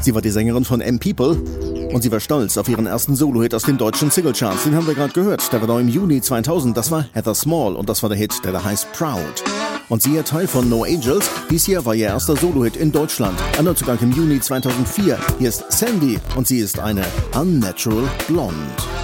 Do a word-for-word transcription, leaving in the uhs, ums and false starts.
Sie war die Sängerin von M People und sie war stolz auf ihren ersten Solo-Hit aus den deutschen Singlecharts. Den haben wir gerade gehört. Der war da im Juni zweitausend. Das war Heather Small und das war der Hit, der da heißt Proud. Und sie ist Teil von No Angels. Dies hier war ihr erster Solo-Hit in Deutschland. Ein Neuzugang im Juni zweitausendvier. Hier ist Sandy und sie ist eine Unnatural Blonde.